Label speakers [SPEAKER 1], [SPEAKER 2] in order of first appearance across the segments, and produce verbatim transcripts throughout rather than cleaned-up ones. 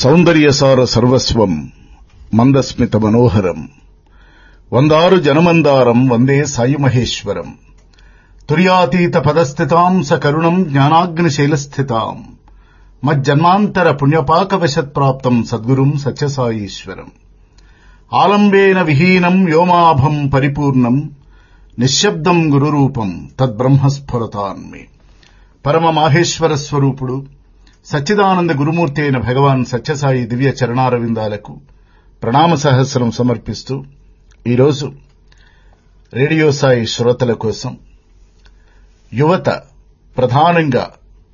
[SPEAKER 1] సౌందర్యసార సర్వస్వం మందస్మిత మనోహరం వందారు జనమందారం వందే సాయి మహేశ్వరం తుర్యాతీత పదస్థితాం సకరుణం జ్ఞానాగ్నిశైలస్థితాం మజ్జన్మాంతర పుణ్యపాకవశత్ప్రాప్తం సద్గురుం సత్యసాయీశ్వరం ఆలంబేన విహీనం వ్యోమాభం పరిపూర్ణం నిశ్శబ్దం గురురూపం తద్బ్రహ్మస్ఫురతాన్మే పరమ మాహేశ్వర స్వరూపుడు సచ్చిదానంద గురుమూర్తి అయిన భగవాన్ సత్యసాయి దివ్య చరణారవిందాలకు ప్రణామ సహస్రం సమర్పిస్తూ ఈరోజు రేడియో సాయి శ్రోతల కోసం యువత ప్రధానంగా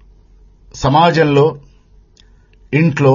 [SPEAKER 1] సమాజంలో ఇంట్లో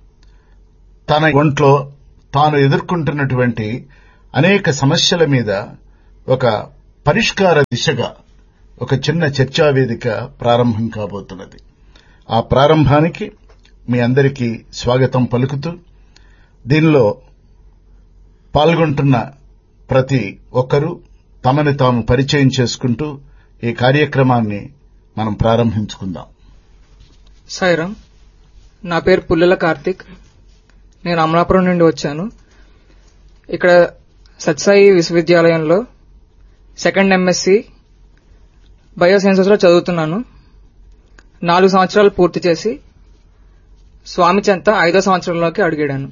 [SPEAKER 1] తన ఒంట్లో తాను ఎదుర్కొంటున్నటువంటి అనేక సమస్యల మీద ఒక పరిష్కార దిశగా ఒక చిన్న చర్చావేదిక ప్రారంభం కాబోతున్నది. ఆ ప్రారంభానికి మీ అందరికీ స్వాగతం పలుకుతూ దీనిలో పాల్గొంటున్న ప్రతి ఒక్కరూ తమని తాము పరిచయం చేసుకుంటూ ఈ కార్యక్రమాన్ని మనం ప్రారంభించుకుందాం.
[SPEAKER 2] సాయిరాం, నా పేరు పుల్లెల కార్తిక్. నేను అమలాపురం నుండి వచ్చాను. ఇక్కడ సత్యసాయి విశ్వవిద్యాలయంలో సెకండ్ ఎంఎస్సి బయోసైన్సెస్ లో చదువుతున్నాను. నాలుగు సంవత్సరాలు పూర్తి చేసి స్వామి చెంత ఐదో సంవత్సరంలోకి అడుగాను.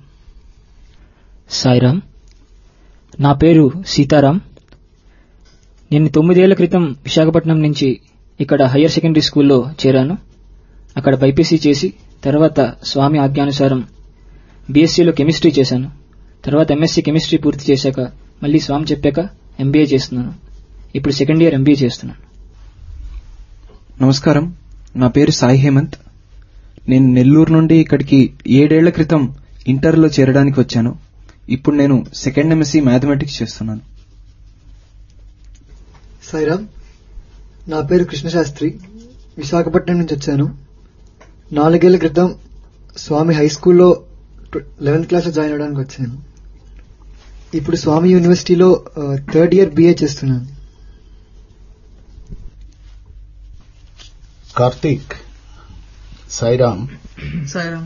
[SPEAKER 3] సాయిరాం, నా పేరు సీతారాం. నేను తొమ్మిదేళ్ల క్రితం విశాఖపట్నం నుంచి ఇక్కడ హయ్యర్ సెకండరీ స్కూల్లో చేరాను. అక్కడ బైపీసీ చేసి తర్వాత స్వామి ఆజ్ఞానుసారం బీఎస్సీలో కెమిస్ట్రీ చేశాను. తర్వాత ఎంఎస్సీ కెమిస్ట్రీ పూర్తి చేశాక మళ్లీ స్వామి చెప్పాక ఎంబీఏ చేస్తున్నాను. ఇప్పుడు సెకండ్ ఇయర్ ఎంబీఏ చేస్తున్నాను.
[SPEAKER 4] నమస్కారం, నా పేరు సాయి హేమంత్. నేను నెల్లూరు నుండి ఇక్కడికి ఏడేళ్ల క్రితం ఇంటర్లో చేరడానికి వచ్చాను. ఇప్పుడు నేను సెకండ్ ఎంఎస్సీ మ్యాథమెటిక్స్ చేస్తున్నాను.
[SPEAKER 5] సాయిరామ్, నా పేరు కృష్ణశాస్త్రి. విశాఖపట్నం నుంచి వచ్చాను. నాలుగేళ్ల క్రితం స్వామి హై స్కూల్లో లెవెన్త్ క్లాస్ లో జాయిన్ అవడానికి వచ్చాను. ఇప్పుడు స్వామి యూనివర్సిటీలో థర్డ్ ఇయర్ బీఏ చేస్తున్నాను.
[SPEAKER 1] కార్తీక్, సాయిరామ్.
[SPEAKER 2] సాయిరాం,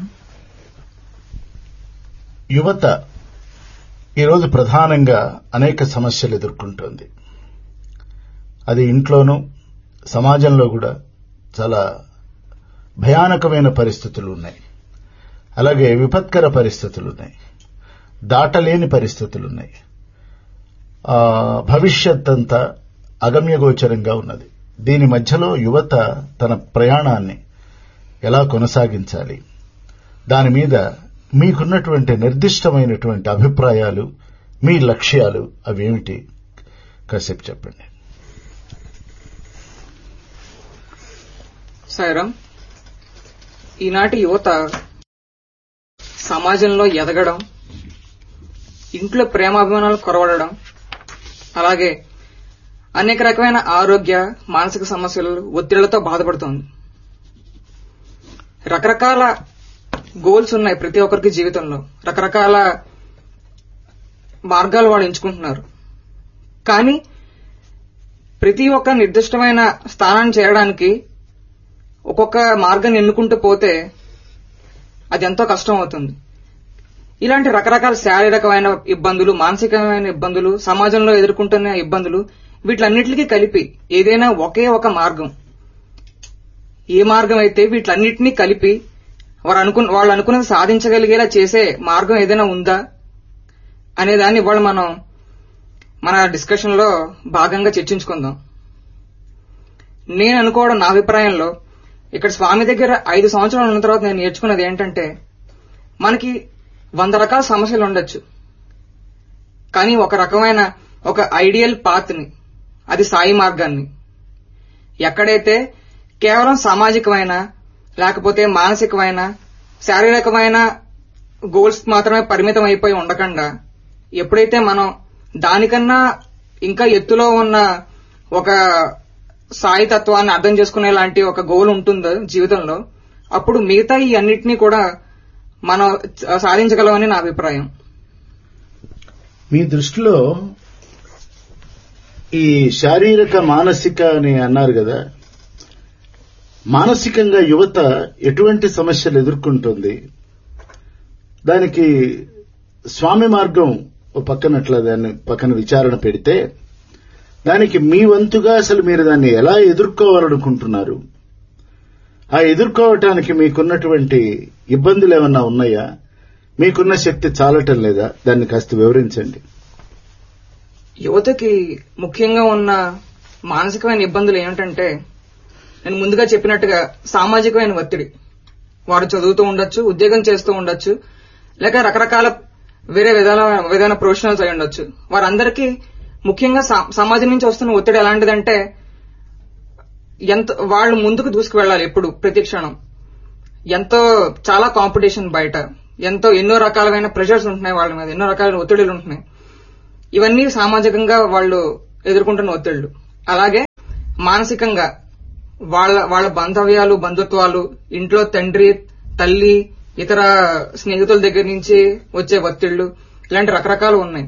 [SPEAKER 1] యువత ఈరోజు ప్రధానంగా అనేక సమస్యలు ఎదుర్కొంటోంది. అది ఇంట్లోనూ సమాజంలో కూడా చాలా భయానకమైన పరిస్థితులు ఉన్నాయి. అలాగే విపత్కర పరిస్థితులున్నాయి, దాటలేని పరిస్థితులున్నాయి. భవిష్యత్ అంతా అగమ్యగోచరంగా ఉన్నది. దీని మధ్యలో యువత తన ప్రయాణాన్ని ఎలా కొనసాగించాలి, దాని మీద మీకున్నటువంటి నిర్దిష్టమైనటువంటి అభిప్రాయాలు, మీ లక్ష్యాలు అవేమిటి కాసేపు చెప్పండి.
[SPEAKER 2] సాయిరాం, ఈనాటి యువత సమాజంలో ఎదగడం, ఇంట్లో ప్రేమాభిమానాలు కొరవడడం, అలాగే అనేక రకమైన ఆరోగ్య మానసిక సమస్యలు ఒత్తిళ్లతో బాధపడుతోంది. రకరకాల గోల్స్ ఉన్నాయి ప్రతి ఒక్కరికి జీవితంలో. రకరకాల మార్గాలు వాళ్ళు ఎంచుకుంటున్నారు. కానీ ప్రతి ఒక్క నిర్దిష్టమైన స్థానాన్ని చేరడానికి ఒక్కొక్క మార్గాన్ని ఎన్నుకుంటూ పోతే అది ఎంతో కష్టం అవుతుంది. ఇలాంటి రకరకాల శారీరకమైన ఇబ్బందులు, మానసికమైన ఇబ్బందులు, సమాజంలో ఎదుర్కొంటున్న ఇబ్బందులు, వీటిలన్నిటికీ కలిపి ఏదైనా ఒకే ఒక మార్గం, ఏ మార్గం అయితే వీటిలన్నిటినీ కలిపి వారు అనుకున్న వాళ్ళు అనుకున్నది సాధించగలిగేలా చేసే మార్గం ఏదైనా ఉందా అనే దాన్ని ఇవాళ మనం మన డిస్కషన్ లో భాగంగా చర్చించుకుందాం. నేను అనుకోవడం, నా అభిప్రాయంలో ఇక్కడ స్వామి దగ్గర ఐదు సంవత్సరాలు ఉన్న తర్వాత నేను నేర్చుకున్నది ఏంటంటే, మనకి వంద రకాల సమస్యలు ఉండొచ్చు, కానీ ఒక రకమైన ఒక ఐడియల్ పాత్ ని, అది సాయి మార్గాన్ని, ఎక్కడైతే కేవలం సామాజికమైన లేకపోతే మానసికమైన శారీరకమైన గోల్స్ మాత్రమే పరిమితం అయిపోయి ఉండకుండా, ఎప్పుడైతే మనం దానికన్నా ఇంకా ఎత్తులో ఉన్న ఒక సాయి తత్వాన్ని అర్థం చేసుకునే లాంటి ఒక గోల్ ఉంటుందో జీవితంలో, అప్పుడు మిగతా ఈ అన్నిటినీ కూడా మనం సాధించగలమని నా అభిప్రాయం.
[SPEAKER 1] మీ దృష్టిలో ఈ శారీరక మానసిక అని అన్నారు కదా, మానసికంగా యువత ఎటువంటి సమస్యలు ఎదుర్కొంటుంది? దానికి స్వామి మార్గం ఓ పక్కన అట్లా దాన్ని పక్కన విచారణ పెడితే దానికి మీ వంతుగా అసలు మీరు దాన్ని ఎలా ఎదుర్కోవాలనుకుంటున్నారు? ఆ ఎదుర్కోవటానికి మీకున్నటువంటి ఇబ్బందులు ఏమన్నా ఉన్నాయా? మీకున్న శక్తి చాలటం లేదా? దాన్ని కాస్త వివరించండి.
[SPEAKER 2] యువతకి ముఖ్యంగా ఉన్న మానసికమైన ఇబ్బందులు ఏమిటంటే, నేను ముందుగా చెప్పినట్టుగా సామాజికమైన ఒత్తిడి. వాడు చదువుతూ ఉండొచ్చు, ఉద్యోగం చేస్తూ ఉండొచ్చు, లేక రకరకాల వేరే విధాల విధాన ప్రొఫెషనల్స్ అయి ఉండొచ్చు. వారందరికీ ముఖ్యంగా సమాజం నుంచి వస్తున్న ఒత్తిడి ఎలాంటిదంటే, ఎంత వాళ్ళు ముందుకు దూసుకు వెళ్లాలి ఎప్పుడు, ప్రతి క్షణం. ఎంతో చాలా కాంపిటీషన్ బయట, ఎంతో ఎన్నో రకాలైన ప్రెషర్స్ ఉంటున్నాయి వాళ్ళ మీద, ఎన్నో రకాలైన ఒత్తిడిలు ఉంటున్నాయి. ఇవన్నీ సామాజికంగా వాళ్ళు ఎదుర్కొంటున్న ఒత్తిళ్లు. అలాగే మానసికంగా వాళ్ళ వాళ్ళ బాంధవ్యాలు, బంధుత్వాలు, ఇంట్లో తండ్రి, తల్లి, ఇతర స్నేహితుల దగ్గర నుంచి వచ్చే ఒత్తిళ్లు, ఇలాంటి రకరకాలు ఉన్నాయి.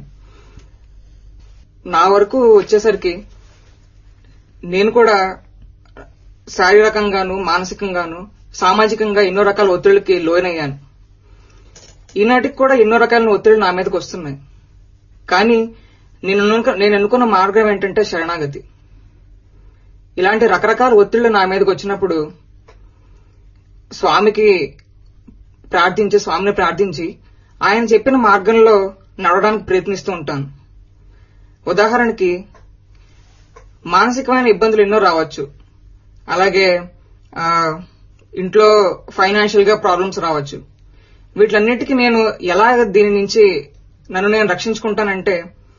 [SPEAKER 2] నా వరకు వచ్చేసరికి నేను కూడా శారీరకంగాను, మానసికంగాను, సామాజికంగా ఎన్నో రకాల ఒత్తిళ్లకి లోనయ్యాను. ఈనాటికి కూడా ఎన్నో రకాల ఒత్తిళ్లు నా మీదకి వస్తున్నాయి. కానీ నేను నేను ఎన్నుకున్న మార్గం ఏంటంటే శరణాగతి. ఇలాంటి రకరకాల ఒత్తిళ్లు నా మీదకి వచ్చినప్పుడు స్వామికి ప్రార్థించి స్వామిని ప్రార్థించి ఆయన చెప్పిన మార్గంలో నడవడానికి ప్రయత్నిస్తూ ఉంటాను. ఉదాహరణకి మానసికమైన ఇబ్బందులు ఎన్నో రావచ్చు, అలాగే ఇంట్లో ఫైనాన్షియల్ గా ప్రాబ్లమ్స్ రావచ్చు. వీటిలన్నిటికీ నేను ఎలా దీని నుంచి నన్ను నేను రక్షించుకుంటానంటే,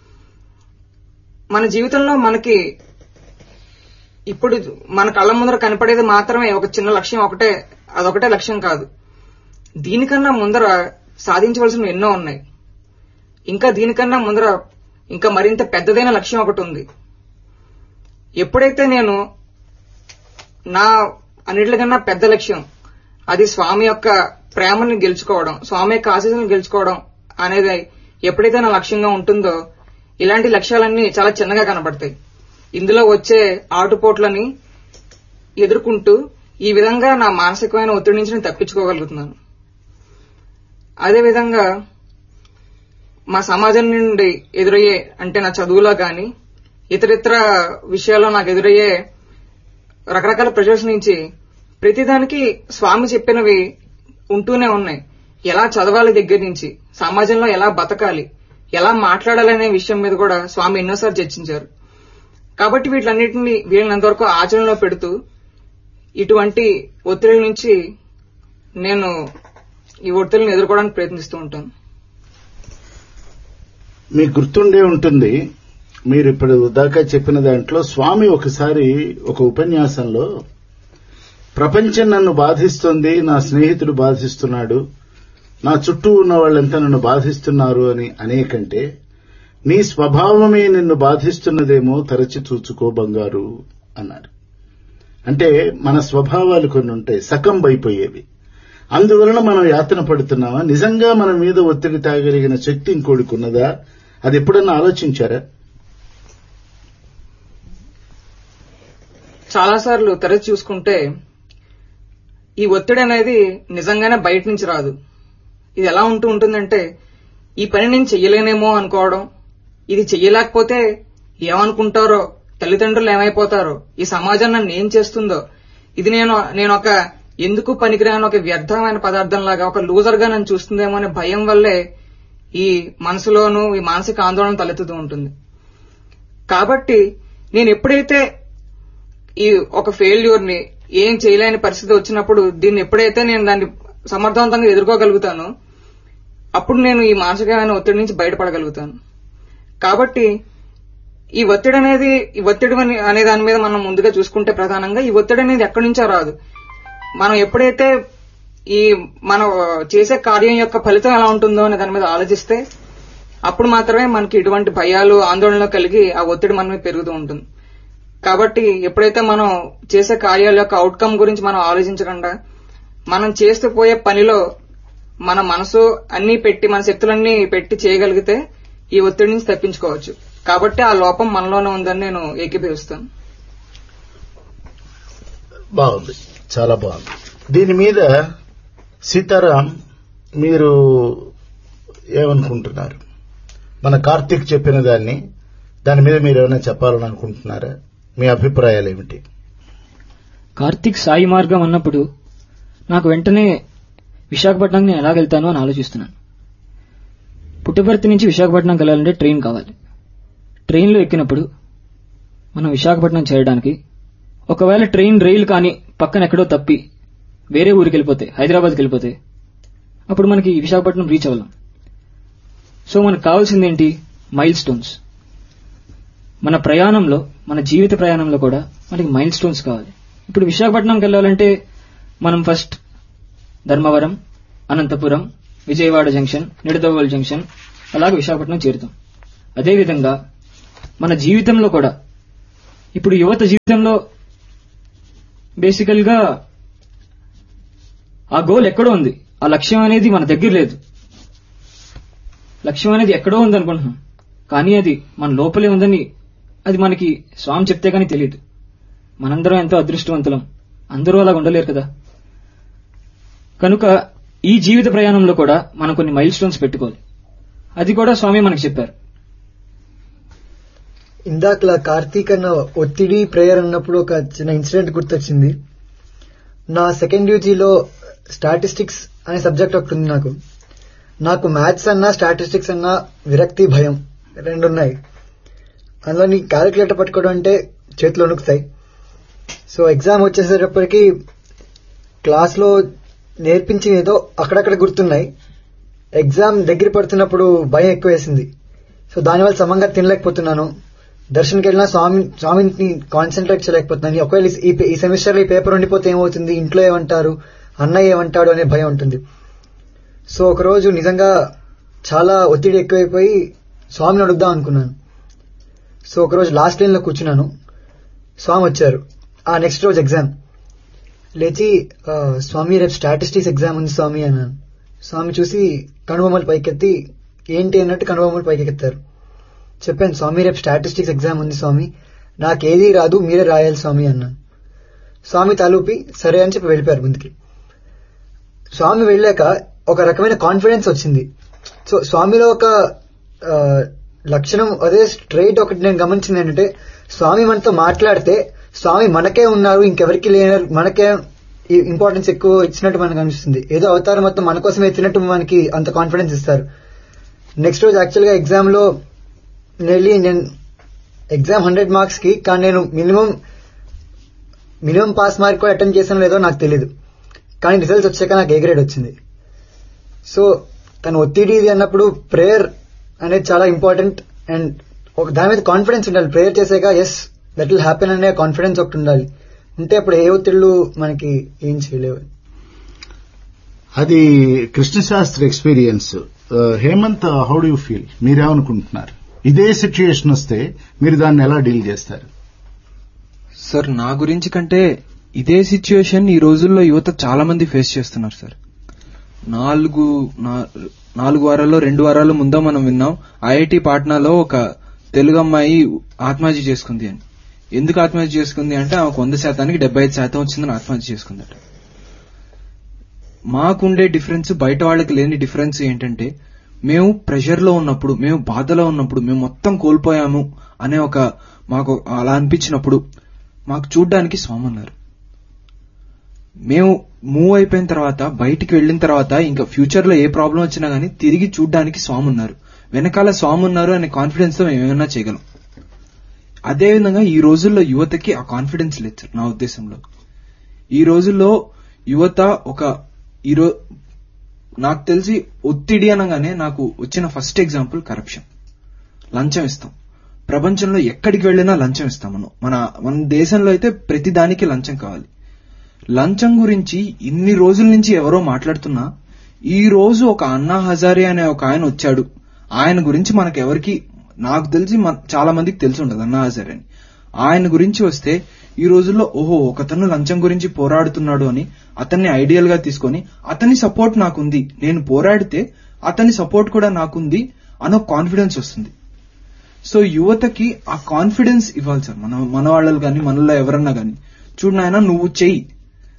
[SPEAKER 2] మన జీవితంలో మనకి ఇప్పుడు మన కళ్ళ ముందర కనపడేది మాత్రమే ఒక చిన్న లక్ష్యం, ఒకటే అదొకటే లక్ష్యం కాదు. దీనికన్నా ముందర సాధించవలసినవి ఎన్నో ఉన్నాయి. ఇంకా దీనికన్నా ముందర ఇంకా మరింత పెద్దదైన లక్ష్యం ఒకటి ఉంది. ఎప్పుడైతే నేను నా అన్నిటికన్నా పెద్ద లక్ష్యం, అది స్వామి యొక్క ప్రేమని గెలుచుకోవడం, స్వామి యొక్క ఆశీస్సులను గెలుచుకోవడం అనేది ఎప్పుడైతే నా లక్ష్యంగా ఉంటుందో, ఇలాంటి లక్ష్యాలన్నీ చాలా చిన్నగా కనబడతాయి. ఇందులో వచ్చే ఆటుపోట్లని ఎదుర్కొంటూ ఈ విధంగా నా మానసికమైన ఒత్తిడి నుంచి నేను తప్పించుకోగలుగుతున్నాను. అదేవిధంగా మా సమాజం నుండి ఎదురయ్యే, అంటే నా చదువులో గాని ఇతరితర విషయాల్లో నాకు ఎదురయ్యే రకరకాల ప్రెషర్స్ నుంచి ప్రతిదానికి స్వామి చెప్పినవి ఉంటూనే ఉన్నాయి. ఎలా చదవాలి దగ్గర నుంచి, సమాజంలో ఎలా బతకాలి, ఎలా మాట్లాడాలనే విషయం మీద కూడా స్వామి ఎన్నోసార్లు చర్చించారు. కాబట్టి వీటిలన్నింటినీ వీళ్ళంతవరకు ఆచరణలో పెడుతూ ఇటువంటి ఒత్తిడి నుంచి నేను ఈ ఒత్తిడిని ఎదుర్కోవడానికి ప్రయత్నిస్తూ ఉంటాను.
[SPEAKER 1] మీకు గుర్తుండే ఉంటుంది, మీరు ఇప్పుడు దాకా చెప్పిన దాంట్లో స్వామి ఒకసారి ఒక ఉపన్యాసంలో ప్రపంచం నన్ను బాధిస్తుంది, నా స్నేహితుడు బాధిస్తున్నాడు, నా చుట్టూ ఉన్న వాళ్ళంతా నన్ను బాధిస్తున్నారు అని అనేకంటే, నీ స్వభావమే నిన్ను బాధిస్తున్నదేమో తరచి చూచుకో బంగారు అన్నారు. అంటే మన స్వభావాలు కొన్ని ఉంటాయి, సకంబైపోయేవి. అందువలన మనం యాతన పడుతున్నామా? నిజంగా మన మీద ఒత్తిడి తాగలిగిన శక్తి ఇంకోడికున్నదా? అది ఎప్పుడన్నా ఆలోచించారా?
[SPEAKER 2] చాలాసార్లు తరచి చూసుకుంటే ఈ ఒత్తిడి అనేది నిజంగానే బయట నుంచి రాదు. ఇది ఎలా ఉంటూ ఉంటుందంటే, ఈ పని నేను చెయ్యలేనేమో అనుకోవడం, ఇది చెయ్యలేకపోతే ఏమనుకుంటారో, తల్లిదండ్రులు ఏమైపోతారో, ఈ సమాజం నన్ను ఏం చేస్తుందో, ఇది నేను నేను ఒక ఎందుకు పనికిరాని ఒక వ్యర్థమైన పదార్థంలాగా, ఒక లూజర్ గా నన్ను చూస్తుందేమో అనే భయం వల్లే ఈ మనసులోనూ ఈ మానసిక ఆందోళన తలెత్తుతూ ఉంటుంది. కాబట్టి నేను ఎప్పుడైతే ఈ ఒక ఫెయిల్యూర్ ని, ఏం చేయలేని పరిస్థితి వచ్చినప్పుడు దీన్ని ఎప్పుడైతే నేను దాన్ని సమర్థవంతంగా ఎదుర్కోగలుగుతానో, అప్పుడు నేను ఈ మానసికమైన ఒత్తిడి నుంచి బయటపడగలుగుతాను. కాబట్టి ఈ ఒత్తిడి అనేది ఈ ఒత్తిడి అనే దాని మీద మనం ముందుగా చూసుకుంటే, ప్రధానంగా ఈ ఒత్తిడి అనేది ఎక్కడి నుంచో రాదు. మనం ఎప్పుడైతే ఈ మనం చేసే కార్యం యొక్క ఫలితం ఎలా ఉంటుందో అనే దాని మీద ఆలోచిస్తే, అప్పుడు మాత్రమే మనకి ఇటువంటి భయాలు, ఆందోళనలు కలిగి ఆ ఒత్తిడి మన మీద పెరుగుతూ ఉంటుంది. కాబట్టి ఎప్పుడైతే మనం చేసే కార్యాల యొక్క అవుట్కమ్ గురించి మనం ఆలోచించకుండా, మనం చేస్తూ పోయే పనిలో మన మనసు అన్ని పెట్టి, మన శక్తులన్నీ పెట్టి చేయగలిగితే ఈ ఒత్తిడి నుంచి తప్పించుకోవచ్చు. కాబట్టి ఆ లోపం మనలోనే ఉందని నేను ఏకీభవిస్తాను.
[SPEAKER 1] బాగుంది, చాలా బాగుంది. దీని మీద సీతారాం మీరు ఏమనుకుంటున్నారు? మన కార్తీక్ చెప్పిన దాన్ని దాని మీద మీరు ఏమైనా చెప్పాలని అనుకుంటున్నారా? మీ అభిప్రాయాలు ఏమిటి?
[SPEAKER 3] కార్తీక్ సాయి మార్గం అన్నప్పుడు నాకు వెంటనే విశాఖపట్నం నేను ఎలా వెళ్తాను అని ఆలోచిస్తున్నాను. పుట్టపర్తి నుంచి విశాఖపట్నంకి వెళ్ళాలంటే ట్రైన్ కావాలి. ట్రైన్లో ఎక్కినప్పుడు మనం విశాఖపట్నం చేరడానికి ఒకవేళ ట్రైన్ రైలు కానీ పక్కన ఎక్కడో తప్పి వేరే ఊరికి వెళ్ళిపోతే, హైదరాబాద్కి వెళ్ళిపోతే, అప్పుడు మనకి విశాఖపట్నం రీచ్ అవ్వలేం. సో మనకు కావాల్సింది ఏంటి? Mile stones. మన ప్రయాణంలో, మన జీవిత ప్రయాణంలో కూడా మనకి మైల్ స్టోన్స్ కావాలి. ఇప్పుడు విశాఖపట్నంకి వెళ్ళాలంటే మనం first Dharmavaram, Anantapuram, Vijayawada junction, Nidadavolu junction, అలాగే విశాఖపట్నం చేరుతాం. అదేవిధంగా మన జీవితంలో కూడా ఇప్పుడు యువత జీవితంలో బేసికల్ గా ఆ గోల్ ఎక్కడో ఉంది, ఆ లక్ష్యం అనేది మన దగ్గర లేదు. లక్ష్యం అనేది ఎక్కడో ఉంది అనుకుంటున్నాం, కానీ అది మన లోపలే ఉందని అది మనకి స్వామి చెప్తే కానీ తెలియదు. మనందరం ఎంతో అదృష్టవంతులం, అందరూ అలాగ ఉండలేరు కదా. కనుక ఈ జీవిత ప్రయాణంలో కూడా మనం కొన్ని మైల్ స్టోన్స్ పెట్టుకోవాలి. అది కూడా స్వామి మనకి చెప్పారు.
[SPEAKER 5] ఇందాకలా కార్తీక్ అన్న ఒత్తిడి ప్రేయర్ అన్నప్పుడు ఒక చిన్న ఇన్సిడెంట్ గుర్తొచ్చింది. నా సెకండ్ యూజీలో స్టాటిస్టిక్స్ అనే సబ్జెక్ట్ ఒకటి ఉంది. నాకు నాకు మ్యాథ్స్ అన్నా స్టాటిస్టిక్స్ అన్నా విరక్తి, భయం రెండు ఉన్నాయి. అందులో నీ క్యాలిక్యులేటర్ పట్టుకోవడం అంటే చేతులు వణుకుతాయి. సో ఎగ్జామ్ వచ్చేసేటప్పటికి క్లాస్లో నేర్పించి ఏదో అక్కడక్కడ గుర్తున్నాయి, ఎగ్జామ్ దగ్గర పడుతున్నప్పుడు భయం ఎక్కువ వేసింది. సో దానివల్ల సమంగా తినలేకపోతున్నాను. దర్శన్కి వెళ్ళినా స్వామి స్వామిని కాన్సన్ట్రేట్ చేయలేకపోతున్నాను. ఒకవేళ ఈ సెమిస్టర్ ఈ పేపర్ ఉండిపోతే ఏమవుతుంది, ఇంట్లో ఏమంటారు, అన్నయ్య ఏమంటాడు అనే భయం ఉంటుంది. సో ఒకరోజు నిజంగా చాలా ఒత్తిడి ఎక్కువైపోయి స్వామిని అడుగుదాం అనుకున్నాను. సో ఒకరోజు లాస్ట్ లైన్ లో కూర్చున్నాను, స్వామి వచ్చారు. ఆ నెక్స్ట్ రోజు ఎగ్జామ్. లేచి స్వామి రేపు స్టాటిస్టిక్స్ ఎగ్జామ్ ఉంది స్వామి అన్నాను. స్వామి చూసి కనుబొమ్మలు పైకెత్తి ఏంటి అన్నట్టు కనుబొమ్మలు పైకెత్తారు. చెప్పాను, స్వామి రేపు స్టాటిస్టిక్స్ ఎగ్జామ్ ఉంది స్వామి, నాకేదీ రాదు, మీరే రాయాలి స్వామి అన్నాను. స్వామి తలూపి సరే అని చెప్పి వెళ్ళిపోయారు ముందుకి. స్వామి వెళ్ళాక ఒక రకమైన కాన్ఫిడెన్స్ వచ్చింది. సో స్వామిలో ఒక లక్షణం అదే స్ట్రైట్ ఒకటి నేను గమనించింది ఏంటంటే, స్వామి మనతో మాట్లాడితే స్వామి మనకే ఉన్నారు, ఇంకెవరికి లేనారు, మనకే ఇంపార్టెన్స్ ఎక్కువ ఇచ్చినట్టు మనకు అనిపిస్తుంది. ఏదో అవతారం మొత్తం మన కోసమే ఎత్తినట్టు మనకి అంత కాన్ఫిడెన్స్ ఇస్తారు. నెక్స్ట్ రోజు యాక్చువల్ గా ఎగ్జామ్ లో వెళ్ళి నేను ఎగ్జామ్ హండ్రెడ్ మార్క్స్ కి, కానీ నేను మినిమం మినిమం పాస్ మార్క్ కూడా అటెంప్ట్ చేశాను లేదో నాకు తెలియదు, కానీ రిజల్ట్స్ వచ్చాక నాకు ఏ గ్రేడ్ వచ్చింది. సో తను ఒత్తిడి అన్నప్పుడు ప్రేయర్ అనేది చాలా ఇంపార్టెంట్. అండ్ ఒక దాని మీద కాన్ఫిడెన్స్ ఉండాలి. ప్రేయర్ చేసాక ఎస్ దట్ విల్ హ్యాపెన్ అనే కాన్ఫిడెన్స్ ఒకటి ఉండాలి. ఉంటే అప్పుడు ఏ ఒత్తిళ్లు మనకి ఏం చేయలేవు.
[SPEAKER 1] అది Krishnasastri experience. Hemant, how do you feel? మీరేమనుకుంటున్నారు? ఇదే సిచ్యుయేషన్ వస్తే మీరు దాన్ని ఎలా డీల్ చేస్తారు?
[SPEAKER 4] సార్, నా గురించి కంటే ఇదే సిచ్యుయేషన్ ఈ రోజుల్లో యువత చాలా మంది ఫేస్ చేస్తున్నారు సార్. నాలుగు నాలుగు వారాల్లో రెండు వారాల ముందో మనం విన్నాం, ఐఐటి పాట్నాలో ఒక తెలుగు అమ్మాయి ఆత్మహత్య చేసుకుంది అని. ఎందుకు ఆత్మహత్య చేసుకుంది అంటే ఆమెకు వంద శాతానికి డెబ్బై ఐదు శాతం వచ్చిందని ఆత్మహత్య చేసుకుందట. మాకుండే డిఫరెన్స్, బయట వాళ్ళకి లేని డిఫరెన్స్ ఏంటంటే, మేము ప్రెషర్ లో ఉన్నప్పుడు, మేము బాధలో ఉన్నప్పుడు, మేము మొత్తం కోల్పోయాము అనే ఒక మాకు అలా అనిపించినప్పుడు మాకు చూడ్డానికి స్వామి ఉన్నారు. మేము మూవ్ అయిపోయిన తర్వాత, బయటికి వెళ్లిన తర్వాత, ఇంకా ఫ్యూచర్ లో ఏ ప్రాబ్లం వచ్చినా గానీ తిరిగి చూడ్డానికి స్వామి ఉన్నారు, వెనకాల స్వామి ఉన్నారు అనే కాన్ఫిడెన్స్ తో మేము ఏమైనా చేయగలం. అదేవిధంగా ఈ రోజుల్లో యువతకి ఆ కాన్ఫిడెన్స్ లేదు సార్. నా ఉద్దేశంలో ఈ రోజుల్లో యువత ఒక ఈరో నాకు తెలిసి ఒత్తిడి అనగానే నాకు వచ్చిన ఫస్ట్ ఎగ్జాంపుల్ కరప్షన్. లంచం ఇస్తాం. ప్రపంచంలో ఎక్కడికి వెళ్ళినా లంచం ఇస్తాం. మనం మన మన దేశంలో అయితే ప్రతి దానికి లంచం కావాలి. లంచం గురించి ఇన్ని రోజుల నుంచి ఎవరో మాట్లాడుతున్నా, ఈ రోజు ఒక అన్నా హజారే అనే ఒక ఆయన వచ్చాడు. ఆయన గురించి మనకు ఎవరికి, నాకు తెలిసి చాలా మందికి తెలిసి ఉండదు అన్నా హజారే అని. ఆయన గురించి వస్తే ఈ రోజుల్లో ఓహో ఒకతను లంచం గురించి పోరాడుతున్నాడు అని అతన్ని ఐడియల్ గా తీసుకొని, అతని సపోర్ట్ నాకుంది, నేను పోరాడితే అతని సపోర్ట్ కూడా నాకుంది అనో కాన్ఫిడెన్స్ వస్తుంది. సో యువతకి ఆ కాన్ఫిడెన్స్ ఇవ్వాలి సార్. మన మన వాళ్ళు కానీ మనలో ఎవరన్నా కానీ, చూడు నాయన నువ్వు చెయ్యి,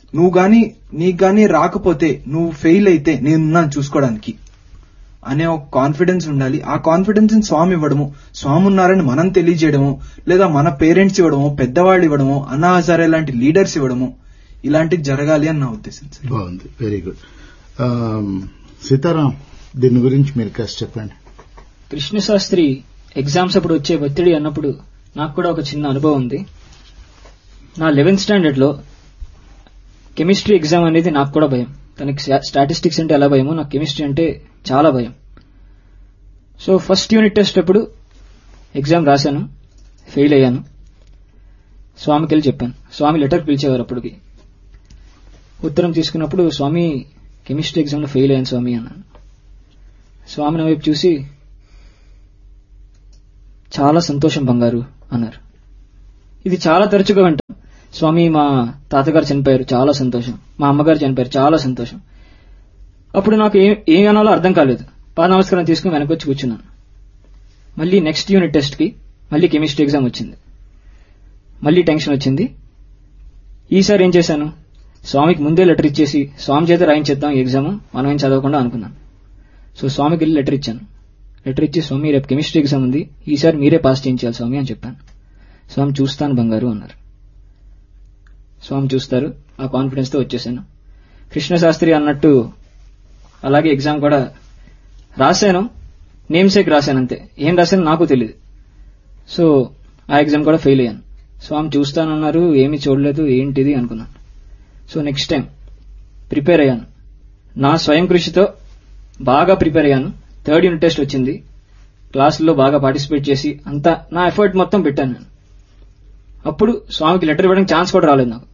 [SPEAKER 4] నువ్వు గాని నీకు గాని రాకపోతే నువ్వు ఫెయిల్ అయితే నేనున్నాను చూసుకోవడానికి అనే ఒక కాన్ఫిడెన్స్ ఉండాలి. ఆ కాన్ఫిడెన్స్ ని స్వామి ఇవ్వడము, స్వామి ఉన్నారని మనం తెలియజేయడము, లేదా మన పేరెంట్స్ ఇవ్వడము, పెద్దవాళ్ళు ఇవ్వడము, అన్నా హజారే లాంటి లీడర్స్ ఇవ్వడము, ఇలాంటివి జరగాలి అని నా ఉద్దేశం.
[SPEAKER 1] బాగుంది, వెరీ గుడ్. సీతారాం, దీని గురించి మీరు కాస్త చెప్పండి.
[SPEAKER 3] కృష్ణశాస్త్రి ఎగ్జామ్స్ అప్పుడు వచ్చే ఒత్తిడి అన్నప్పుడు నాకు కూడా ఒక చిన్న అనుభవం ఉంది. నా లెవెన్త్ స్టాండర్డ్ లో కెమిస్ట్రీ ఎగ్జామ్ అనేది నాకు కూడా భయం. తనకి స్టాటిస్టిక్స్ అంటే ఎలా భయమో నాకు కెమిస్ట్రీ అంటే చాలా భయం. సో ఫస్ట్ యూనిట్ టెస్ట్ అప్పుడు ఎగ్జామ్ రాశాను, ఫెయిల్ అయ్యాను. స్వామికి వెళ్ళి చెప్పాను. స్వామి లెటర్ పిలిచేవారు అప్పటికి. ఉత్తరం తీసుకున్నప్పుడు, స్వామి కెమిస్ట్రీ ఎగ్జామ్లో ఫెయిల్ అయ్యాను స్వామి అన్నాను. స్వామి నా వైపు చూసి, చాలా సంతోషం బంగారు అన్నారు. ఇది చాలా తరచుగా వింటాం. స్వామి మా తాతగారు చనిపోయారు, చాలా సంతోషం. మా అమ్మగారు చనిపోయారు, చాలా సంతోషం. అప్పుడు నాకు ఏం ఏం అనాలో అర్థం కాలేదు. పాద నమస్కారం తీసుకుని వెనకొచ్చి కూర్చున్నాను. మళ్ళీ నెక్స్ట్ యూనిట్ టెస్ట్ కి మళ్ళీ కెమిస్ట్రీ ఎగ్జామ్ వచ్చింది. మళ్ళీ టెన్షన్ వచ్చింది. ఈసారి ఏం చేశాను, స్వామికి ముందే లెటర్ ఇచ్చేసి స్వామి చేత రాయించేద్దాం ఈ ఎగ్జామ్, మనం ఏం చదవకుండా అనుకున్నాను. సో స్వామికి వెళ్ళి లెటర్ ఇచ్చాను. లెటర్ ఇచ్చి, స్వామి రేపు కెమిస్ట్రీ ఎగ్జామ్ ఉంది, ఈసారి మీరే పాస్ చేయించాలి స్వామి అని చెప్పాను. స్వామి చూస్తాను బంగారు అన్నారు. స్వామి చూస్తారు. ఆ కాన్ఫిడెన్స్ తో వచ్చేసాను. కృష్ణశాస్త్రి అన్నట్టు అలాగే ఎగ్జామ్ కూడా రాశాను. నేమ్ సేక్ రాశాను అంతే, ఏం రాశాను నాకు తెలియదు. సో ఆ ఎగ్జామ్ కూడా ఫెయిల్ అయ్యాను. స్వామి చూస్తానన్నారు, ఏమీ చూడలేదు, ఏంటిది అనుకున్నాను. సో నెక్స్ట్ టైం ప్రిపేర్ అయ్యాను. నా స్వయం కృషితో బాగా ప్రిపేర్ అయ్యాను. థర్డ్ యూనిట్ టెస్ట్ వచ్చింది. క్లాసుల్లో బాగా పార్టిసిపేట్ చేసి అంతా నా ఎఫర్ట్ మొత్తం పెట్టాను నేను. అప్పుడు స్వామికి లెటర్ ఇవ్వడానికి ఛాన్స్ కూడా రాలేదు నాకు.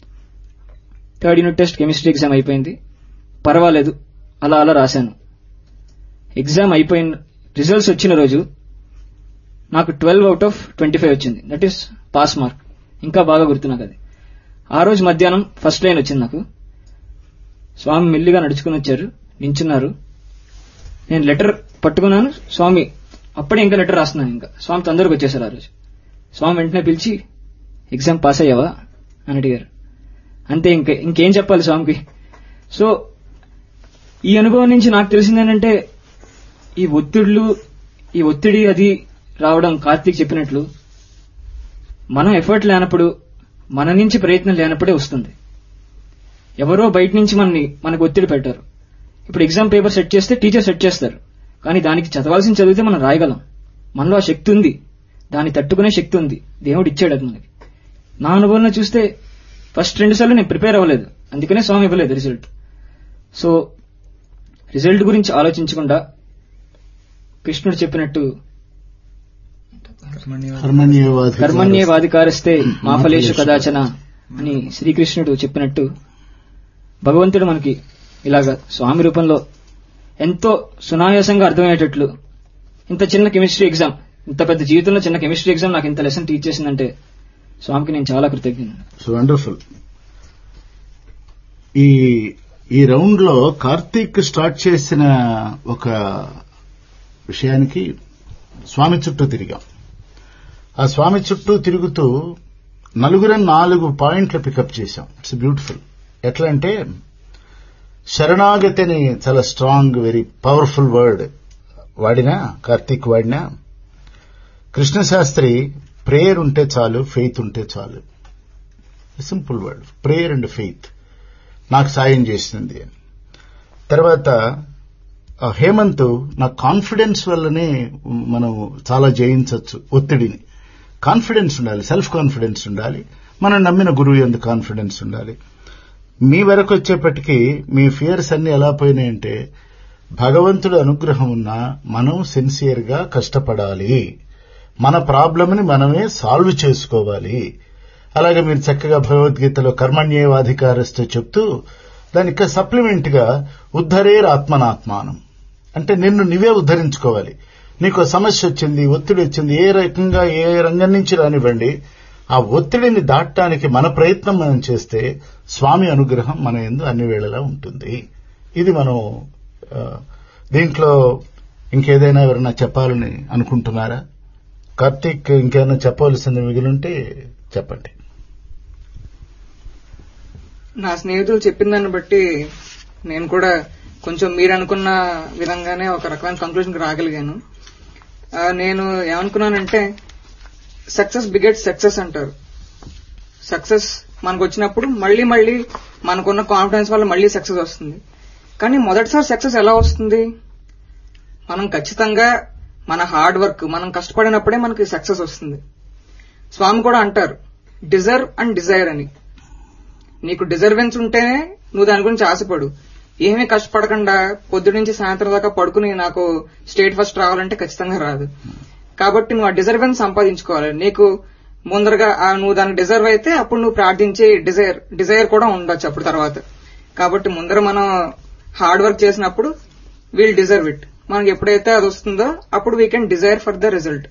[SPEAKER 3] Third unit test chemistry exam అయిపోయింది. పర్వాలేదు, అలా అలా రాశాను. ఎగ్జామ్ అయిపోయిన రిజల్ట్స్ వచ్చిన రోజు నాకు twelve out of twenty five వచ్చింది. That is pass mark. ఇంకా బాగా గుర్తు నాకు అది. ఆ రోజు మధ్యాహ్నం ఫస్ట్ లైన్ వచ్చింది నాకు. స్వామి మెల్లిగా నడుచుకుని వచ్చారు, నించున్నారు. నేను లెటర్ పట్టుకున్నాను. స్వామి అప్పుడే ఇంకా లెటర్ రాస్తున్నాను. ఇంకా స్వామి తొందరగా వచ్చేసారు ఆ రోజు. స్వామి వెంటనే పిలిచి, ఎగ్జామ్ పాస్ అయ్యావా అని అడిగారు. అంతే, ఇంకే ఇంకేం చెప్పాలి స్వామికి. సో ఈ అనుభవం నుంచి నాకు తెలిసిందేంటంటే, ఈ ఒత్తిళ్లు ఈ ఒత్తిడి అది రావడం కార్తీక్ చెప్పినట్లు మనం ఎఫర్ట్ లేనప్పుడు, మన నుంచి ప్రయత్నం లేనప్పుడే వస్తుంది. ఎవరో బయట నుంచి మనని మనకు ఒత్తిడి పెట్టారు. ఇప్పుడు ఎగ్జామ్ పేపర్ సెట్ చేస్తే టీచర్ సెట్ చేస్తారు, కానీ దానికి చదవాల్సిన చదివితే మనం రాయగలం. మనలో ఆ శక్తి ఉంది, దాన్ని తట్టుకునే శక్తి ఉంది. దేవుడు ఇచ్చాడు అది మనకి. నా అనుభవంలో చూస్తే ఫస్ట్ రెండు సార్లు నేను ప్రిపేర్ అవ్వలేదు, అందుకనే స్వామి ఇవ్వలేదు రిజల్ట్. సో రిజల్ట్ గురించి ఆలోచించకుండా కృష్ణుడు చెప్పినట్టు కర్మణ్యేవాధికారస్తే మా ఫలేషు కదాచన అని శ్రీకృష్ణుడు చెప్పినట్టు, భగవంతుడు మనకి ఇలాగా స్వామి రూపంలో ఎంతో సునాయాసంగా అర్థమయ్యేటట్లు ఇంత చిన్న కెమిస్ట్రీ ఎగ్జామ్, ఇంత పెద్ద జీవితంలో చిన్న కెమిస్ట్రీ ఎగ్జామ్ నాకు ఇంత లెసన్ టీచ్ చేసిందంటే స్వామికి నేను చాలా కృతజ్ఞుడు.
[SPEAKER 1] So wonderful. ఈ ఈ రౌండ్ లో కార్తీక్ స్టార్ట్ చేసిన ఒక విషయానికి స్వామి చుట్టూ తిరిగాం. ఆ స్వామి చుట్టూ తిరుగుతూ నలుగురం నాలుగు పాయింట్లు పికప్ చేశాం. It's beautiful. ఎట్లా అంటే, శరణాగతి అని చాలా స్ట్రాంగ్, వెరీ పవర్ఫుల్ వర్డ్ వాడినా, కార్తీక్ వాడినా. కృష్ణశాస్త్రి ప్రేయర్ ఉంటే చాలు, ఫెయిత్ ఉంటే చాలు. Simple word, prayer and faith నాకు సాయం చేసింది. తర్వాత హేమంత్, నా కాన్ఫిడెన్స్ వల్లనే మనం చాలా జయించవచ్చు ఒత్తిడిని. కాన్ఫిడెన్స్ ఉండాలి, సెల్ఫ్ కాన్ఫిడెన్స్ ఉండాలి, మనం నమ్మిన గురువు యందు కాన్ఫిడెన్స్ ఉండాలి. మీ వరకు వచ్చేప్పటికీ మీ ఫియర్స్ అన్ని ఎలా పోయినాయంటే, భగవంతుడి అనుగ్రహం ఉన్నా మనం సిన్సియర్ గా కష్టపడాలి, మన ప్రాబ్లంని మనమే సాల్వ్ చేసుకోవాలి. అలాగే మీరు చక్కగా భగవద్గీతలో కర్మణ్యేవాధికారస్తే చెప్తూ దానికి సప్లిమెంట్ గా ఉద్ధరేర్ ఆత్మనాత్మానం అంటే నిన్ను నువ్వే ఉద్ధరించుకోవాలి. నీకు సమస్య వచ్చింది, ఒత్తిడి వచ్చింది, ఏ రకంగా ఏ రంగం నుంచి రానివ్వండి, ఆ ఒత్తిడిని దాటడానికి మన ప్రయత్నం మనం చేస్తే స్వామి అనుగ్రహం మన యందు అన్ని వేళలా ఉంటుంది. ఇది మనం దీంట్లో ఇంకేదైనా ఎవరైనా చెప్పాలని అనుకుంటున్నారా? కార్తీక్, ఇంకేమైనా చెప్పవలసింది మిగిలింటే చెప్పండి.
[SPEAKER 2] నా స్నేహితులు చెప్పిన దాన్ని బట్టి నేను కూడా కొంచెం మీరు అనుకున్న విధంగానే ఒక రకమైన కంక్లూజన్కి రాగలిగాను. నేను ఏమనుకున్నానంటే సక్సెస్ బిగెట్స్ సక్సెస్ అంటారు. సక్సెస్ మనకు వచ్చినప్పుడు మళ్లీ మళ్లీ మనకున్న కాన్ఫిడెన్స్ వల్ల మళ్లీ సక్సెస్ వస్తుంది. కానీ మొదటిసారి సక్సెస్ ఎలా వస్తుంది? మనం ఖచ్చితంగా మన హార్డ్ వర్క్, మనం కష్టపడినప్పుడే మనకి సక్సెస్ వస్తుంది. స్వామి కూడా అంటారు డిజర్వ్ అండ్ డిజైర్ అని. నీకు డిజర్వెన్స్ ఉంటేనే నువ్వు దాని గురించి ఆశపడు. ఏమీ కష్టపడకుండా పొద్దు నుంచి సాయంత్రం దాకా పడుకుని నాకు స్టేట్ ఫస్ట్ రావాలంటే ఖచ్చితంగా రాదు. కాబట్టి నువ్వు ఆ డిజర్వెన్స్ సంపాదించుకోవాలి. నీకు ముందరగా నువ్వు దానికి డిజర్వ్ అయితే అప్పుడు నువ్వు ప్రార్థించే డిజైర్ డిజైర్ కూడా ఉండొచ్చు అప్పుడు తర్వాత. కాబట్టి ముందర మనం హార్డ్ వర్క్ చేసినప్పుడు వీల్ డిజర్వ్ ఇట్. మనకి ఎప్పుడైతే అది వస్తుందో అప్పుడు we can desire for the result.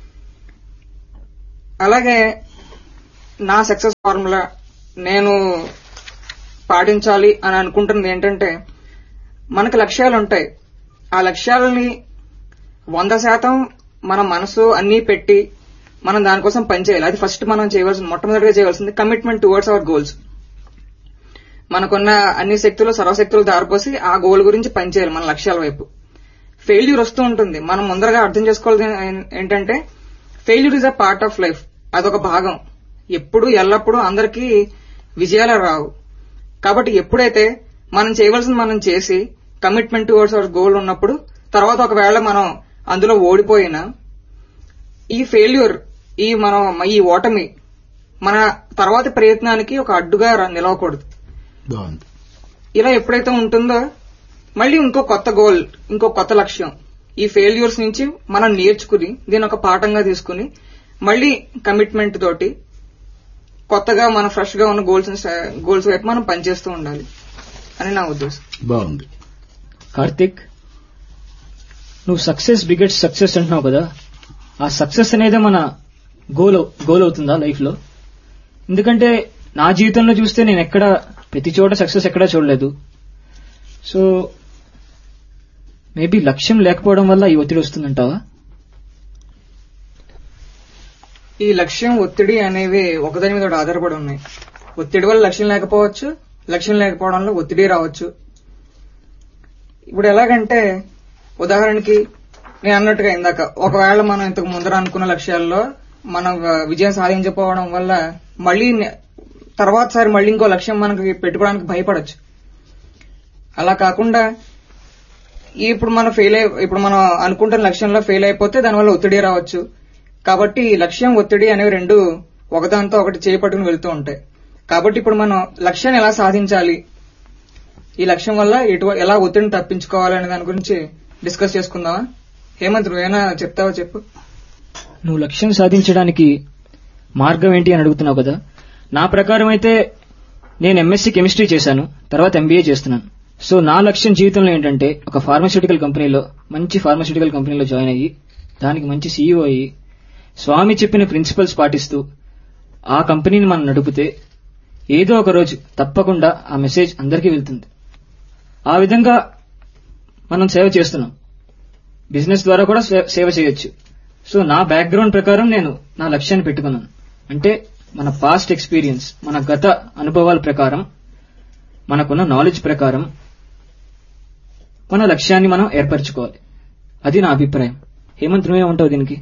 [SPEAKER 2] అలాగే నా సక్సెస్ ఫార్ములా నేను పాటించాలి అని అనుకుంటున్నది ఏంటంటే, మనకు లక్ష్యాలు ఉంటాయి. ఆ లక్ష్యాలని వంద శాతం మన మనసు అన్నీ పెట్టి మనం దానికోసం పనిచేయాలి. అది ఫస్ట్ మనం చేయవలసింది, మొట్టమొదటిగా చేయవలసింది కమిట్మెంట్ టువర్డ్స్ అవర్ గోల్స్. మనకున్న అన్ని శక్తులు సర్వశక్తులు దారిపోసి ఆ గోల్ గురించి పనిచేయాలి మన లక్ష్యాల వైపు. ఫెయిల్యూర్ వస్తూ ఉంటుంది. మనం ముందరగా అర్థం చేసుకోవాలి ఏంటంటే failure is a part of life. అదొక భాగం. ఎప్పుడు ఎల్లప్పుడూ అందరికీ విజయాలు రావు. కాబట్టి ఎప్పుడైతే మనం చేయవలసింది మనం చేసి కమిట్మెంట్ టువర్డ్స్ అవర్ గోల్ ఉన్నప్పుడు, తర్వాత ఒకవేళ మనం అందులో ఓడిపోయినా ఈ ఫెయిల్యూర్, ఈ మనం ఈ ఓటమి మన తర్వాతి ప్రయత్నానికి ఒక అడ్డుగా నిలవకూడదు. ఇలా ఎప్పుడైతే ఉంటుందో మళ్ళీ ఇంకో కొత్త గోల్, ఇంకో కొత్త లక్ష్యం, ఈ ఫెయిల్యూర్స్ నుంచి మనం నేర్చుకుని దీని ఒక పాఠంగా తీసుకుని మళ్ళీ కమిట్మెంట్ తోటి కొత్తగా మన ఫ్రెష్ గా ఉన్న గోల్స్ గోల్స్ వైపు మనం పనిచేస్తూ ఉండాలి అని నా ఉద్దేశం.
[SPEAKER 1] బాగుంది.
[SPEAKER 3] కార్తిక్, నువ్వు సక్సెస్ బిగెట్స్ సక్సెస్ అంటున్నావు కదా, ఆ సక్సెస్ అనేది మన గోల్ గోల్ అవుతుందా లైఫ్ లో? ఎందుకంటే నా జీవితంలో చూస్తే నేను ఎక్కడ ప్రతి చోట సక్సెస్ ఎక్కడా చూడలేదు. సో మేబీ లక్ష్యం లేకపోవడం వల్ల ఈ ఒత్తిడి వస్తుందంటావా?
[SPEAKER 2] ఈ లక్ష్యం ఒత్తిడి అనేవి ఒకదాని మీద ఆధారపడి ఉన్నాయి. ఒత్తిడి వల్ల లక్ష్యం లేకపోవచ్చు, లక్ష్యం లేకపోవడంలో ఒత్తిడి రావచ్చు. ఇప్పుడు ఎలాగంటే ఉదాహరణకి నేను అన్నట్టుగా ఇందాక ఒకవేళ మనం ఇంతకు ముందర అనుకున్న లక్ష్యాల్లో మనం విజయం సాధించకపోవడం వల్ల మళ్లీ తర్వాత సారి మళ్లీ ఇంకో లక్ష్యం మనకి పెట్టుకోవడానికి భయపడచ్చు. అలా కాకుండా ఇప్పుడు మనం ఫెయిల్ అయి ఇప్పుడు మనం అనుకుంటున్న లక్ష్యంలో ఫెయిల్ అయిపోతే దానివల్ల ఒత్తిడి రావచ్చు. కాబట్టి లక్ష్యం ఒత్తిడి అనేవి రెండు ఒకదాంతో ఒకటి చేపట్టుకుని వెళ్తూ ఉంటాయి. కాబట్టి ఇప్పుడు మనం లక్ష్యాన్ని ఎలా సాధించాలి, ఈ లక్ష్యం వల్ల ఎటు ఎలా ఒత్తిడిని తప్పించుకోవాలి అనే దాని గురించి డిస్కస్ చేసుకుందామా? హేమంత్, నువ్వేనా చెప్తావా? చెప్పు.
[SPEAKER 3] నువ్వు లక్ష్యం సాధించడానికి మార్గం ఏంటి అని అడుగుతున్నావు కదా. నా ప్రకారం అయితే నేను ఎంఎస్సీ కెమిస్ట్రీ చేశాను, తర్వాత ఎంబీఏ చేస్తున్నాను. సో నా లక్ష్యం జీవితంలో ఏంటంటే ఒక ఫార్మాస్యూటికల్ కంపెనీలో, మంచి ఫార్మాస్యూటికల్ కంపెనీలో జాయిన్ అయ్యి దానికి మంచి సీఈఓ అయ్యి స్వామి చెప్పిన ప్రిన్సిపల్స్ పాటిస్తూ ఆ కంపెనీని మనం నడిపితే ఏదో ఒక రోజు తప్పకుండా ఆ మెసేజ్ అందరికీ వెళ్తుంది. ఆ విధంగా మనం సేవ చేస్తున్నాం. బిజినెస్ ద్వారా కూడా సేవ చేయొచ్చు. సో నా బ్యాక్గ్రౌండ్ ప్రకారం నేను నా లక్ష్యాన్ని పెట్టుకున్నాను. అంటే మన పాస్ట్ ఎక్స్పీరియన్స్, మన గత అనుభవాల ప్రకారం, మనకున్న నాలెడ్జ్ ప్రకారం మన లక్ష్యాన్ని మనం ఏర్పరచుకోవాలి. అది నా అభిప్రాయం. హేమంత్, నువ్వేమంటావు దీనికి?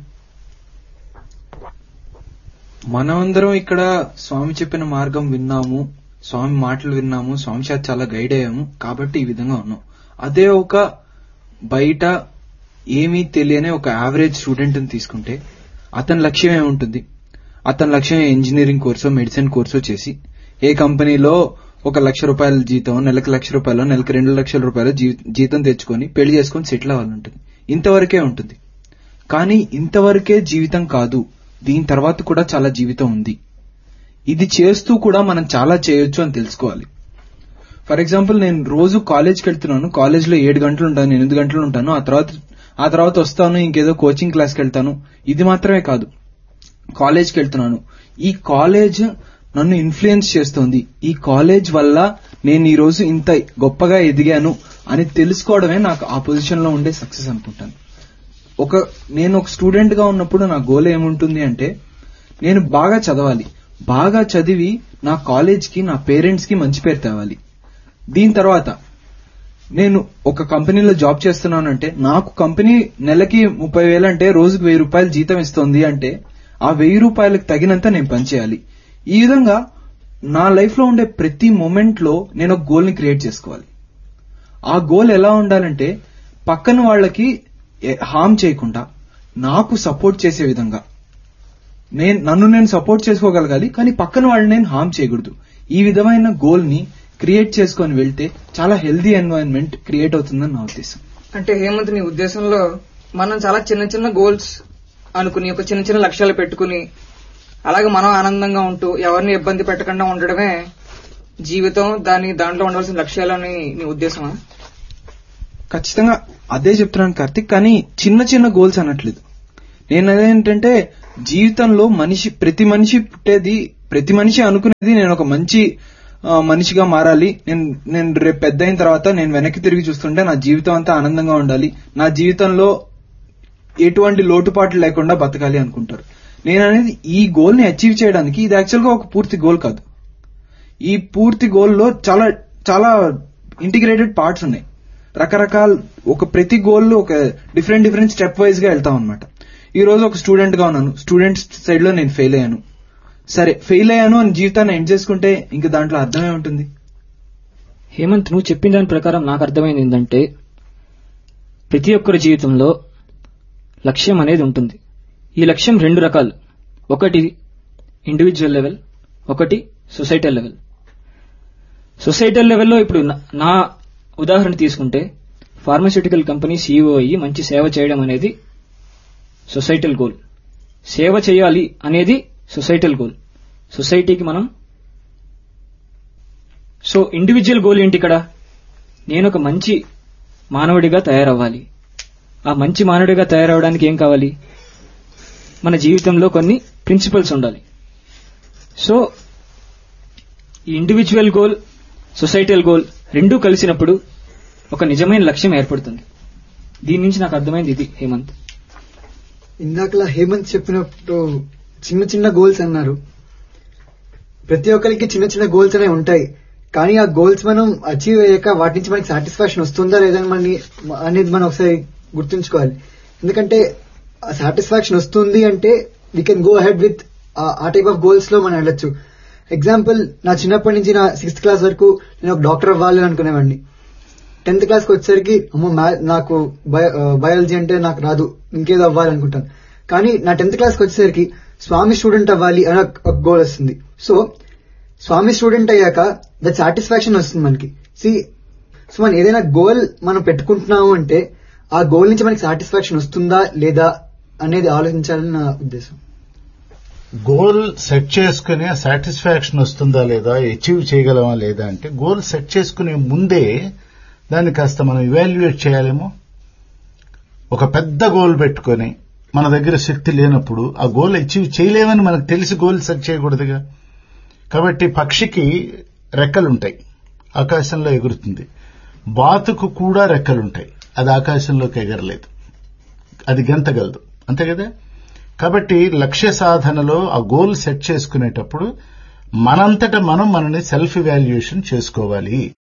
[SPEAKER 4] మనమందరం ఇక్కడ స్వామి చెప్పిన మార్గం విన్నాము, స్వామి మాటలు విన్నాము, స్వామి చేత చాలా గైడ్ అయ్యాము, కాబట్టి ఈ విధంగా ఉన్నాం. అదే ఒక బయట ఏమీ తెలియని ఒక యావరేజ్ స్టూడెంట్ ని తీసుకుంటే అతని లక్ష్యం ఏముంటుంది? అతని లక్ష్యం ఇంజనీరింగ్ కోర్సో మెడిసిన్ కోర్సో చేసి ఏ కంపెనీలో ఒక లక్ష రూపాయల జీతం, నెలకు లక్ష రూపాయలు, నెలకు రెండు లక్షల రూపాయలు జీతం తెచ్చుకొని పెళ్లి చేసుకుని సెటిల్ అవ్వాలంటుంది. ఇంతవరకే ఉంటుంది. కానీ ఇంతవరకే జీవితం కాదు, దీని తర్వాత కూడా చాలా జీవితం ఉంది. ఇది చేస్తూ కూడా మనం చాలా చేయొచ్చు అని తెలుసుకోవాలి. ఫర్ ఎగ్జాంపుల్, నేను రోజు కాలేజ్కి వెళ్తున్నాను. కాలేజ్లో ఏడు గంటలు ఉంటాను, ఎనిమిది గంటలు ఉంటాను. ఆ తర్వాత ఆ తర్వాత వస్తాను, ఇంకేదో కోచింగ్ క్లాస్కి వెళ్తాను. ఇది మాత్రమే కాదు, కాలేజ్కి వెళ్తున్నాను. ఈ కాలేజ్ నన్ను ఇన్ఫ్లుయెన్స్ చేస్తోంది. ఈ కాలేజ్ వల్ల నేను ఈ రోజు ఇంత గొప్పగా ఎదిగాను అని తెలుసుకోవడమే నాకు ఆ పొజిషన్ లో ఉండే సక్సెస్ అనుకుంటాను. ఒక నేను ఒక స్టూడెంట్ గా ఉన్నప్పుడు నా గోల్ ఏముంటుంది అంటే, నేను బాగా చదవాలి, బాగా చదివి నా కాలేజ్కి నా పేరెంట్స్కి మంచి పేరు తేవాలి. దీని తర్వాత నేను ఒక కంపెనీలో జాబ్ చేస్తున్నానంటే నాకు కంపెనీ నెలకి ముప్పై వేలు అంటే రోజుకు వెయ్యి రూపాయలు జీతం ఇస్తోంది అంటే ఆ వెయ్యి రూపాయలకు తగినంత నేను పనిచేయాలి. ఈ విధంగా నా లైఫ్ లో ఉండే ప్రతి మూమెంట్ లో నేను ఒక గోల్ ని క్రియేట్ చేసుకోవాలి. ఆ గోల్ ఎలా ఉండాలంటే పక్కన వాళ్ళకి హార్మ్ చేయకుండా నాకు సపోర్ట్ చేసే విధంగా నేను నన్ను నేను సపోర్ట్ చేసుకోగలగాలి, కానీ పక్కన వాళ్ళని నేను హార్మ్ చేయకూడదు. ఈ విధమైన గోల్ ని క్రియేట్ చేసుకొని వెళ్తే చాలా హెల్దీ ఎన్వైరన్మెంట్ క్రియేట్ అవుతుందని నా ఉద్దేశం.
[SPEAKER 2] అంటే హేమంత్, నీ ఉద్దేశంలో మనం చాలా చిన్న చిన్న గోల్స్ అనుకుని ఒక చిన్న చిన్న లక్ష్యాలు పెట్టుకుని అలాగే మనం ఆనందంగా ఉంటూ ఎవరిని ఇబ్బంది పెట్టకుండా ఉండడమే జీవితం, దాని దాంట్లో ఉండవలసిన లక్ష్యాలని నీ ఉద్దేశమా?
[SPEAKER 4] ఖచ్చితంగా అదే చెప్తున్నాను కార్తిక్, కానీ చిన్న చిన్న గోల్స్ అనట్లేదు. నేను అదేంటంటే జీవితంలో మనిషి ప్రతి మనిషి పుట్టేది, ప్రతి మనిషి అనుకునేది నేను ఒక మంచి మనిషిగా మారాలి, నేను నేను రేపు పెద్ద అయిన తర్వాత నేను వెనక్కి తిరిగి చూస్తుంటే నా జీవితం అంతా ఆనందంగా ఉండాలి, నా జీవితంలో ఎటువంటి లోటుపాట్లు లేకుండా బతకాలి అనుకుంటారు. నేను అనేది ఈ గోల్ ని అచీవ్ చేయడానికి ఇది యాక్చువల్ గా ఒక పూర్తి గోల్ కాదు. ఈ పూర్తి గోల్ లో చాలా చాలా ఇంటిగ్రేటెడ్ పార్ట్స్ ఉన్నాయి. రకరకాల ఒక ప్రతి గోల్ ఒక డిఫరెంట్ డిఫరెంట్ స్టెప్ వైజ్ గా వెళ్తాం అనమాట. ఈ రోజు ఒక స్టూడెంట్ గా ఉన్నాను, స్టూడెంట్ సైడ్ లో నేను ఫెయిల్ అయ్యాను. సరే ఫెయిల్ అయ్యాను అని జీవితాన్ని ఎండ్ చేసుకుంటే ఇంకా దాంట్లో అర్థమే ఉంటుంది.
[SPEAKER 3] హేమంత్, నువ్వు చెప్పిన దాని ప్రకారం నాకు అర్థమైంది ఏంటంటే ప్రతి ఒక్కరి జీవితంలో లక్ష్యం అనేది ఉంటుంది. ఈ లక్ష్యం రెండు రకాలు, ఒకటి ఇండివిజువల్ లెవెల్, ఒకటి సొసైటల్ లెవెల్. సొసైటల్ లెవెల్లో ఇప్పుడు నా ఉదాహరణ తీసుకుంటే ఫార్మాస్యూటికల్ కంపెనీ సీఈఓ అయ్యి మంచి సేవ చేయడం అనేది సొసైటల్ గోల్. సేవ చేయాలి అనేది సొసైటల్ గోల్, సొసైటీకి మనం. సో ఇండివిజువల్ గోల్ ఏంటి ఇక్కడ? నేను ఒక మంచి మానవుడిగా తయారవ్వాలి. ఆ మంచి మానవుడిగా తయారవడానికి ఏం కావాలి? మన జీవితంలో కొన్ని ప్రిన్సిపల్స్ ఉండాలి. సో ఈ ఇండివిజువల్ గోల్, సొసైటల్ గోల్ రెండూ కలిసినప్పుడు ఒక నిజమైన లక్ష్యం ఏర్పడుతుంది. దీని నుంచి నాకు అర్థమైంది ఇది. హేమంత్,
[SPEAKER 5] ఇందాకలా హేమంత్ చెప్పినప్పుడు చిన్న చిన్న గోల్స్ అన్నారు. ప్రతి ఒక్కరికి చిన్న చిన్న గోల్స్ అనేవి ఉంటాయి, కానీ ఆ గోల్స్ మనం అచీవ్ అయ్యాక వాటి నుంచి మనకి సాటిస్ఫాక్షన్ వస్తుందా లేదా అనేది మనం ఒకసారి గుర్తుంచుకోవాలి. ఎందుకంటే ఆ సాటిస్ఫాక్షన్ వస్తుంది అంటే we can go ahead with ఆ టైప్ ఆఫ్ గోల్స్ లో మనం వెళ్ళొచ్చు. ఎగ్జాంపుల్, నా చిన్నప్పటి నుంచి నా సిక్స్త్ క్లాస్ వరకు నేను ఒక డాక్టర్ అవ్వాలి అనుకునేవాడిని. టెన్త్ క్లాస్ కి వచ్చేసరికి అమ్మో నాకు బయాలజీ అంటే నాకు రాదు, ఇంకేదో అవ్వాలి అనుకుంటాను. కానీ నా టెన్త్ క్లాస్ కి వచ్చేసరికి స్వామి స్టూడెంట్ అవ్వాలి అని ఒక గోల్ వస్తుంది. సో స్వామి స్టూడెంట్ అయ్యాక ద సాటిస్ఫాక్షన్ వస్తుంది మనకి. సి సో మనం ఏదైనా గోల్ మనం పెట్టుకుంటున్నాము అంటే ఆ గోల్ నుంచి మనకి సాటిస్ఫాక్షన్ వస్తుందా లేదా అనేది ఆలోచించాలని నా ఉద్దేశం.
[SPEAKER 1] గోల్ సెట్ చేసుకుని సాటిస్ఫాక్షన్ వస్తుందా లేదా, అచీవ్ చేయగలమా లేదా అంటే గోల్ సెట్ చేసుకునే ముందే దాన్ని కాస్త మనం ఇవాల్యుయేట్ చేయాలేమో. ఒక పెద్ద గోల్ పెట్టుకుని మన దగ్గర శక్తి లేనప్పుడు ఆ గోల్ అచీవ్ చేయలేమని మనకు తెలిసి గోల్ సెట్ చేయకూడదుగా. కాబట్టి పక్షికి రెక్కలుంటాయి, ఆకాశంలో ఎగురుతుంది. బాతుకు కూడా రెక్కలుంటాయి, అది ఆకాశంలోకి ఎగరలేదు, అది గెంతగలదు, అంతే కదా. కాబట్టి లక్ష్య సాధనలో ఆ గోల్ సెట్ చేసుకునేటప్పుడు మనంతట మనం మనని సెల్ఫ్ ఇవాల్యుయేషన్ చేసుకోవాలి.